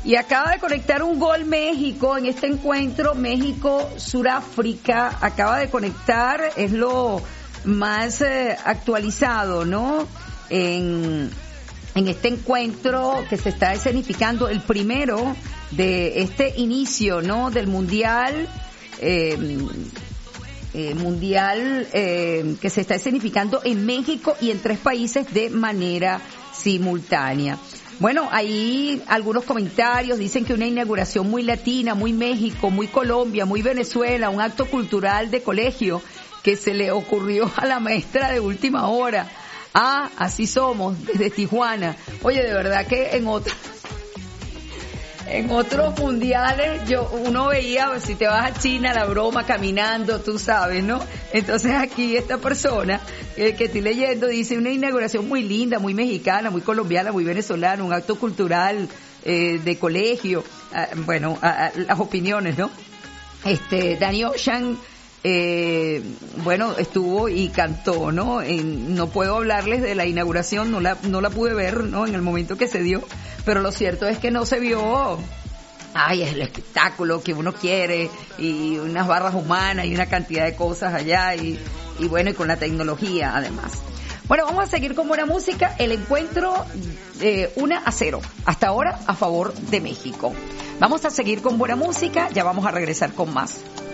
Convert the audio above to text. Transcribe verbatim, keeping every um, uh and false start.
Y acaba de conectar un gol México en este encuentro México-Suráfrica. Acaba de conectar, es lo más eh, actualizado, ¿no? En, en este encuentro que se está escenificando, el primero de este inicio, ¿no? Del Mundial, eh, eh, Mundial eh, que se está escenificando en México y en tres países de manera simultánea. Bueno, ahí algunos comentarios dicen que una inauguración muy latina, muy México, muy Colombia, muy Venezuela, un acto cultural de colegio que se le ocurrió a la maestra de última hora. Ah, así somos, desde Tijuana. Oye, de verdad que en otros, en otros mundiales, yo, uno veía, si te vas a China, la broma caminando, tú sabes, ¿no? Entonces aquí esta persona eh, que estoy leyendo dice una inauguración muy linda, muy mexicana, muy colombiana, muy venezolana, un acto cultural eh, de colegio. Ah, bueno, a, a, las opiniones, ¿no? Este, Danny Ocean, eh, bueno, estuvo y cantó, ¿no? En, no puedo hablarles de la inauguración, no la, no la pude ver, ¿no? En el momento que se dio, pero lo cierto es que no se vio, ay, es el espectáculo que uno quiere, y unas barras humanas y una cantidad de cosas allá, y, y bueno, y con la tecnología además. Bueno, vamos a seguir con buena música. El encuentro eh, uno a cero, hasta ahora a favor de México. Vamos a seguir con buena música, ya vamos a regresar con más.